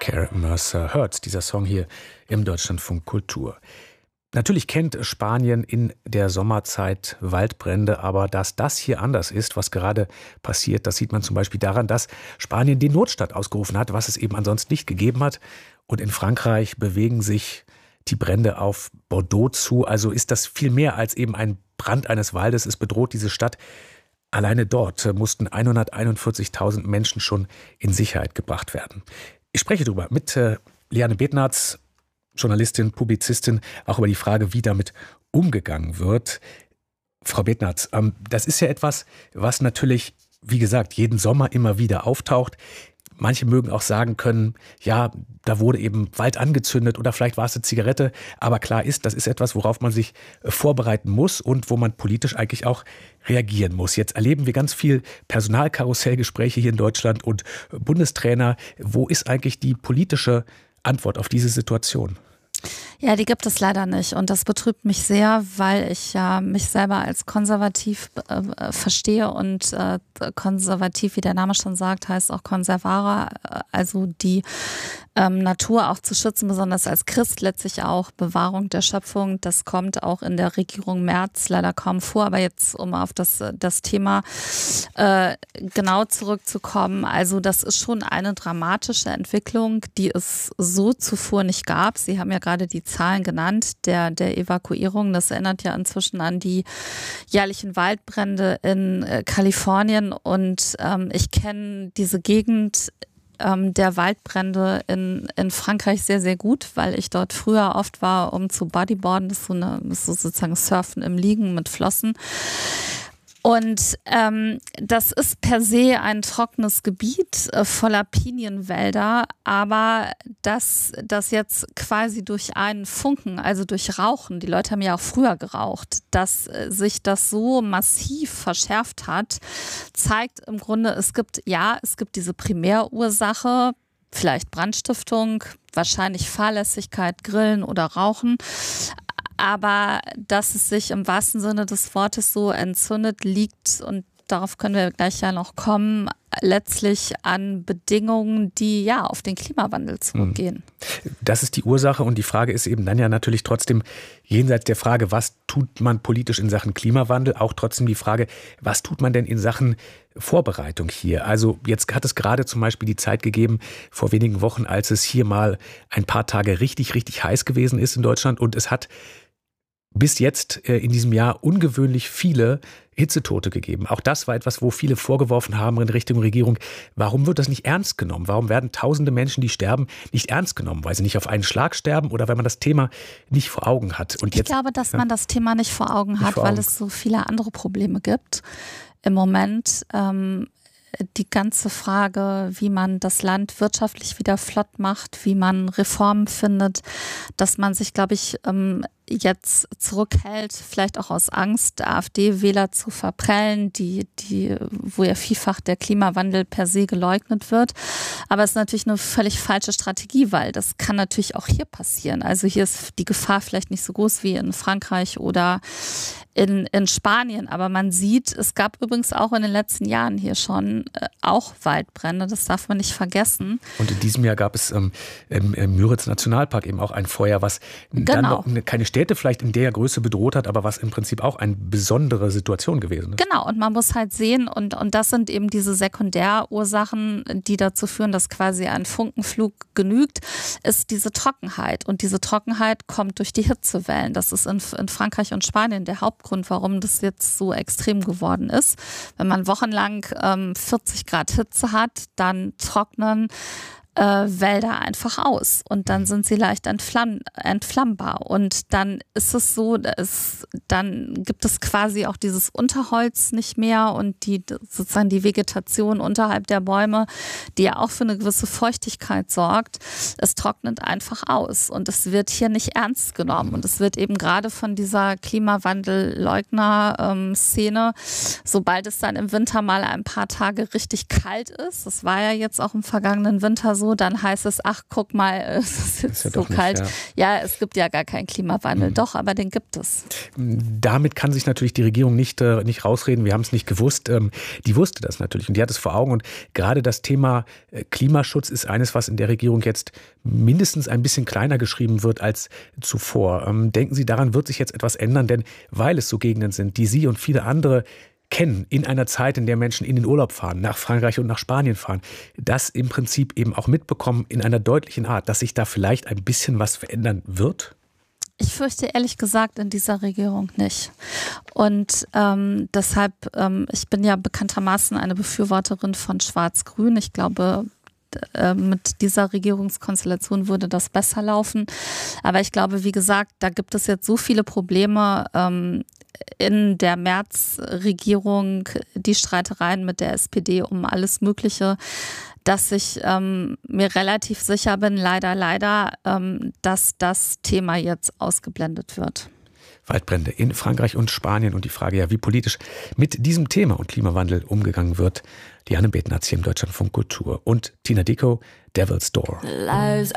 Care Mercer Hurts, dieser Song hier im Deutschlandfunk Kultur. Natürlich kennt Spanien in der Sommerzeit Waldbrände, aber dass das hier anders ist, was gerade passiert, das sieht man zum Beispiel daran, dass Spanien den Notstand ausgerufen hat, was es eben ansonsten nicht gegeben hat. Und in Frankreich bewegen sich die Brände auf Bordeaux zu. Also ist das viel mehr als eben ein Brand eines Waldes. Es bedroht diese Stadt. Alleine dort mussten 141.000 Menschen schon in Sicherheit gebracht werden. Ich spreche darüber mit Liane Bednarz, Journalistin, Publizistin, auch über die Frage, wie damit umgegangen wird. Frau Bednarz, das ist ja etwas, was natürlich, wie gesagt, jeden Sommer immer wieder auftaucht. Manche mögen auch sagen können, ja, da wurde eben Wald angezündet oder vielleicht war es eine Zigarette. Aber klar ist, das ist etwas, worauf man sich vorbereiten muss und wo man politisch eigentlich auch reagieren muss. Jetzt erleben wir ganz viel Personalkarussellgespräche hier in Deutschland und Bundestrainer. Wo ist eigentlich die politische Antwort auf diese Situation? Ja, die gibt es leider nicht und das betrübt mich sehr, weil ich ja mich selber als konservativ verstehe und konservativ, wie der Name schon sagt, heißt auch Conservare, also die Natur auch zu schützen, besonders als Christ letztlich auch Bewahrung der Schöpfung. Das kommt auch in der Regierung Merz leider kaum vor, aber jetzt um auf das Thema genau zurückzukommen, also das ist schon eine dramatische Entwicklung, die es so zuvor nicht gab. Sie haben ja gerade die Zahlen genannt, der Evakuierung. Das erinnert ja inzwischen an die jährlichen Waldbrände in Kalifornien und ich kenne diese Gegend der Waldbrände in Frankreich sehr, sehr gut, weil ich dort früher oft war, um zu Bodyboarden. Das ist so sozusagen Surfen im Liegen mit Flossen. Und das ist per se ein trockenes Gebiet voller Pinienwälder, aber dass das jetzt quasi durch einen Funken, also durch Rauchen, die Leute haben ja auch früher geraucht, dass sich das so massiv verschärft hat, zeigt im Grunde, es gibt diese Primärursache, vielleicht Brandstiftung, wahrscheinlich Fahrlässigkeit, Grillen oder Rauchen. Aber dass es sich im wahrsten Sinne des Wortes so entzündet, liegt, und darauf können wir gleich ja noch kommen, letztlich an Bedingungen, die ja auf den Klimawandel zurückgehen. Das ist die Ursache und die Frage ist eben dann ja natürlich trotzdem jenseits der Frage, was tut man politisch in Sachen Klimawandel, auch trotzdem die Frage, was tut man denn in Sachen Vorbereitung hier? Also jetzt hat es gerade zum Beispiel die Zeit gegeben, vor wenigen Wochen, als es hier mal ein paar Tage richtig, richtig heiß gewesen ist in Deutschland und es hat bis jetzt in diesem Jahr ungewöhnlich viele Hitzetote gegeben. Auch das war etwas, wo viele vorgeworfen haben in Richtung Regierung, warum wird das nicht ernst genommen? Warum werden tausende Menschen, die sterben, nicht ernst genommen? Weil sie nicht auf einen Schlag sterben oder weil man das Thema nicht vor Augen hat? Und ich glaube, dass man das Thema nicht vor Augen hat, weil es so viele andere Probleme gibt. Im Moment die ganze Frage, wie man das Land wirtschaftlich wieder flott macht, wie man Reformen findet, dass man sich, glaube ich, jetzt zurückhält, vielleicht auch aus Angst, AfD-Wähler zu verprellen, wo ja vielfach der Klimawandel per se geleugnet wird. Aber es ist natürlich eine völlig falsche Strategie, weil das kann natürlich auch hier passieren. Also hier ist die Gefahr vielleicht nicht so groß wie in Frankreich oder in Spanien. Aber man sieht, es gab übrigens auch in den letzten Jahren hier schon auch Waldbrände. Das darf man nicht vergessen. Und in diesem Jahr gab es im Müritz Nationalpark eben auch ein Feuer, was dann noch keine Städte vielleicht in der Größe bedroht hat, aber was im Prinzip auch eine besondere Situation gewesen ist. Genau, und man muss halt sehen, und das sind eben diese Sekundärursachen, die dazu führen, dass quasi ein Funkenflug genügt, ist diese Trockenheit. Und diese Trockenheit kommt durch die Hitzewellen. Das ist in Frankreich und Spanien der Hauptgrund, warum das jetzt so extrem geworden ist. Wenn man wochenlang 40 Grad Hitze hat, dann trocknen Wälder einfach aus und dann sind sie leicht entflammbar und dann ist es so, dann gibt es quasi auch dieses Unterholz nicht mehr und sozusagen die Vegetation unterhalb der Bäume, die ja auch für eine gewisse Feuchtigkeit sorgt, es trocknet einfach aus und es wird hier nicht ernst genommen und es wird eben gerade von dieser Klimawandelleugner-Szene, sobald es dann im Winter mal ein paar Tage richtig kalt ist, das war ja jetzt auch im vergangenen Winter so, so, dann heißt es, ach guck mal, es ist jetzt so kalt. Ja, es gibt ja gar keinen Klimawandel. Doch, aber den gibt es. Damit kann sich natürlich die Regierung nicht rausreden. Wir haben es nicht gewusst. Die wusste das natürlich und die hat es vor Augen. Und gerade das Thema Klimaschutz ist eines, was in der Regierung jetzt mindestens ein bisschen kleiner geschrieben wird als zuvor. Denken Sie, daran wird sich jetzt etwas ändern? Denn weil es so Gegenden sind, die Sie und viele andere kennen, in einer Zeit, in der Menschen in den Urlaub fahren, nach Frankreich und nach Spanien fahren, das im Prinzip eben auch mitbekommen in einer deutlichen Art, dass sich da vielleicht ein bisschen was verändern wird? Ich fürchte ehrlich gesagt in dieser Regierung nicht. Und deshalb, ich bin ja bekanntermaßen eine Befürworterin von Schwarz-Grün. Ich glaube, mit dieser Regierungskonstellation würde das besser laufen. Aber ich glaube, wie gesagt, da gibt es jetzt so viele Probleme in der Merz-Regierung, die Streitereien mit der SPD um alles Mögliche, dass ich mir relativ sicher bin, leider, dass das Thema jetzt ausgeblendet wird. Waldbrände in Frankreich und Spanien und die Frage, ja, wie politisch mit diesem Thema und Klimawandel umgegangen wird. Diane Bethen hat hier im Deutschlandfunk Kultur und Tina Dickow, Devil's Door.